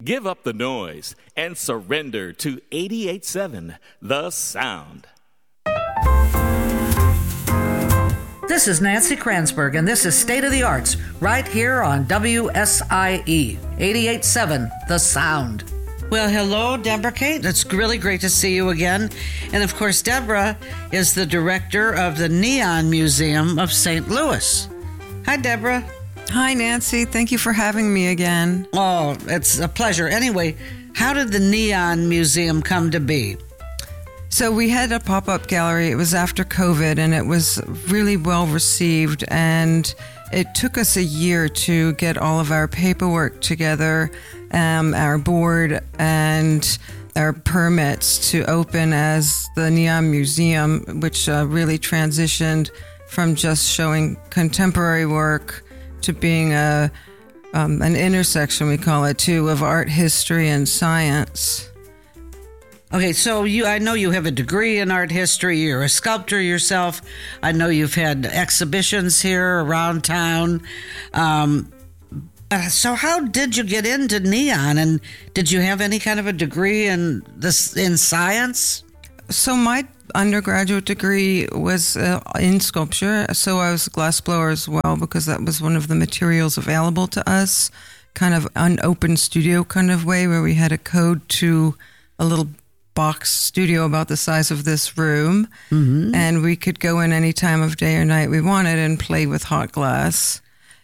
give up the noise and surrender to 88.7 The Sound. This is Nancy Kransberg, and this is State of the Arts, right here on WSIE 88.7 The Sound. Well, hello, Deborah Kate. It's really great to see you again. And of course, Deborah is the director of the Neon Museum of St. Louis. Hi, Deborah. Hi, Nancy. Thank you for having me again. Oh, it's a pleasure. Anyway, how did the Neon Museum come to be? So we had a pop-up gallery. It was after COVID, and it was really well received. And it took us a year to get all of our paperwork together, our board, and our permits to open as the Neon Museum, which really transitioned from just showing contemporary work to being an intersection, we call it, too, of art, history, and science. Okay, so I know you have a degree in art history. You're a sculptor yourself. I know you've had exhibitions here around town. So how did you get into neon? And did you have any kind of a degree in science? So my undergraduate degree was in sculpture. So I was a glassblower as well, because that was one of the materials available to us, kind of an open studio kind of way, where we had a code to a little box studio about the size of this room. Mm-hmm. And we could go in any time of day or night we wanted and play with hot glass.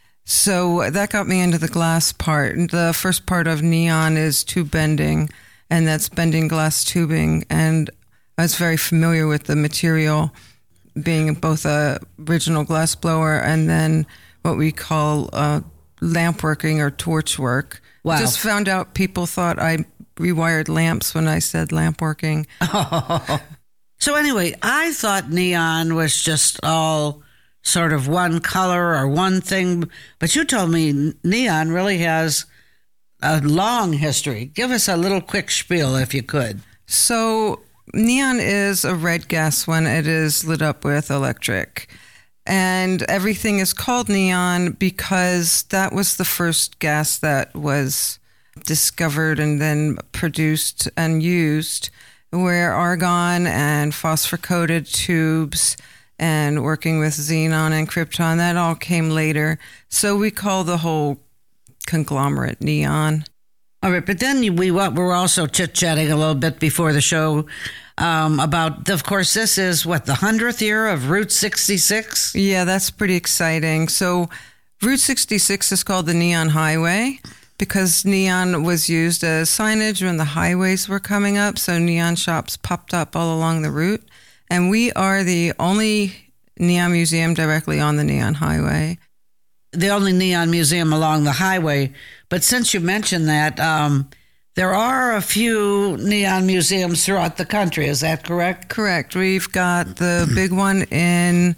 So that got me into the glass part. The first part of neon is tube bending, and that's bending glass tubing. And I was very familiar with the material, being both a original glass blower and then what we call lamp working or torch work. Wow. Just found out people thought I rewired lamps when I said lamp working. Oh. So anyway, I thought neon was just all sort of one color or one thing, but you told me neon really has a long history. Give us a little quick spiel if you could. So neon is a red gas when it is lit up with electric. And everything is called neon because that was the first gas that was discovered and then produced and used, where argon and phosphor-coated tubes and working with xenon and krypton, that all came later. So we call the whole conglomerate neon. All right, but then we were also chit-chatting a little bit before the show about, of course, this is, the 100th year of Route 66? Yeah, that's pretty exciting. So Route 66 is called the Neon Highway because neon was used as signage when the highways were coming up, so neon shops popped up all along the route. And we are the only neon museum directly on the Neon Highway. The only neon museum along the highway. But since you mentioned that, there are a few neon museums throughout the country. Is that correct? Correct. We've got the big one in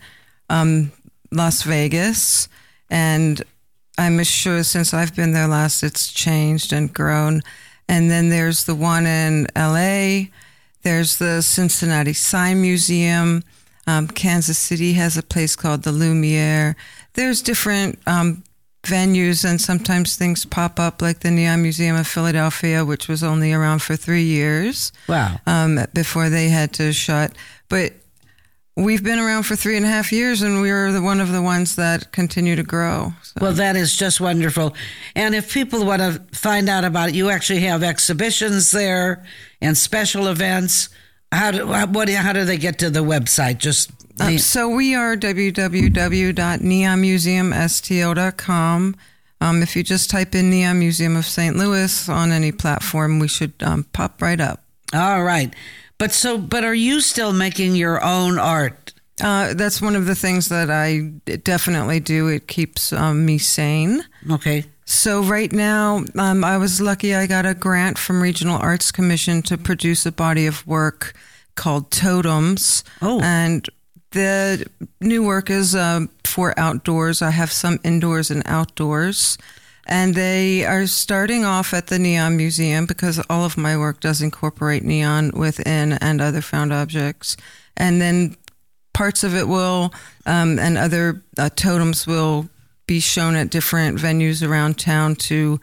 Las Vegas, and I'm sure since I've been there last, it's changed and grown. And then there's the one in L.A., there's the Cincinnati Sign Museum. Kansas City has a place called the Lumiere. There's different venues, and sometimes things pop up, like the Neon Museum of Philadelphia, which was only around for 3 years. Wow. Before they had to shut. But we've been around for 3.5 years, and we are one of the ones that continue to grow. So. Well, that is just wonderful. And if people want to find out about it, you actually have exhibitions there and special events. How do they get to the website? So we are www.neonmuseumsto.com. If you just type in Neon Museum of St. Louis on any platform, we should pop right up. All right. But are you still making your own art? That's one of the things that I definitely do. It keeps me sane. Okay. So right now, I was lucky I got a grant from Regional Arts Commission to produce a body of work called Totems. Oh. And the new work is for outdoors. I have some indoors and outdoors. And they are starting off at the Neon Museum because all of my work does incorporate neon within and other found objects. And then parts of it will, and other totems will be shown at different venues around town to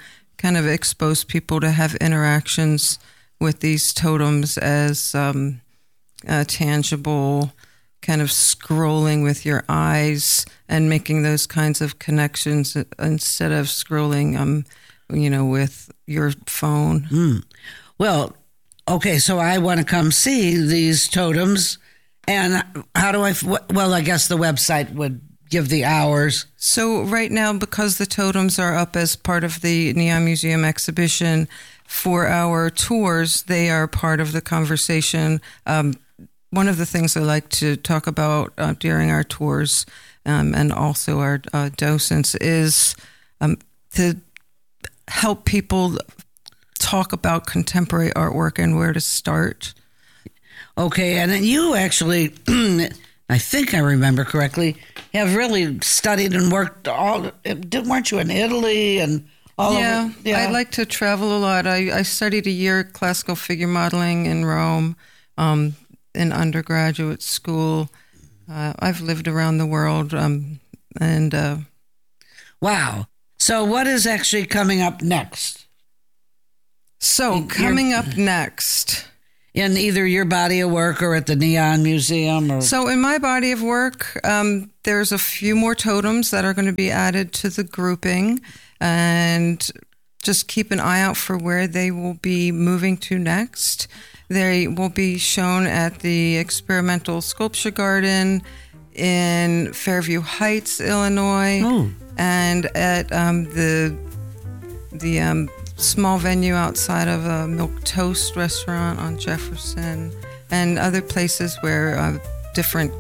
kind of expose people to have interactions with these totems as tangible, kind of scrolling with your eyes and making those kinds of connections instead of scrolling, with your phone. Well, okay, so I want to come see these totems, and how do I? Well, I guess the website would give the hours. So right now, because the totems are up as part of the Neon Museum exhibition, for our tours, they are part of the conversation. One of the things I like to talk about during our tours and also our docents is to help people talk about contemporary artwork and where to start. Okay, and then you actually, I think I remember correctly, have really studied and worked weren't you in Italy and all over? Yeah, I like to travel a lot. I studied a year classical figure modeling in Rome in undergraduate school. I've lived around the world and... Wow. So what is actually coming up next? So coming up next... In either your body of work or at the Neon Museum? So in my body of work, there's a few more totems that are going to be added to the grouping, and just keep an eye out for where they will be moving to next. They will be shown at the Experimental Sculpture Garden in Fairview Heights, Illinois, and at the small venue outside of a Milk Toast restaurant on Jefferson, and other places where different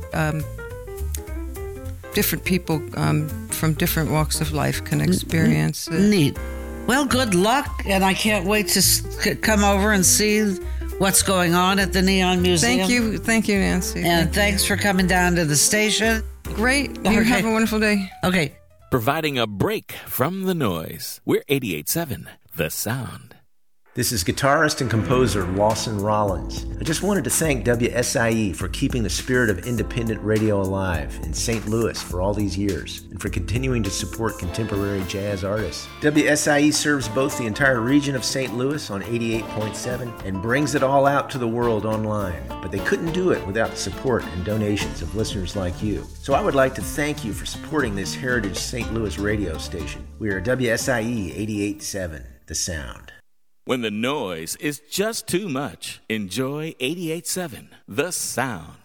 people from different walks of life can experience it. Neat. Well, good luck, and I can't wait to come over and see what's going on at the Neon Museum. Thank you, Nancy. And thanks for coming down to the station. Great. You have a wonderful day. Okay. Providing a break from the noise. We're 88.7 The Sound. This is guitarist and composer Lawson Rollins. I just wanted to thank WSIE for keeping the spirit of independent radio alive in St. Louis for all these years, and for continuing to support contemporary jazz artists. WSIE serves both the entire region of St. Louis on 88.7 and brings it all out to the world online. But they couldn't do it without the support and donations of listeners like you. So I would like to thank you for supporting this heritage St. Louis radio station. We are WSIE 88.7, The Sound. When the noise is just too much, enjoy 88.7 The Sound.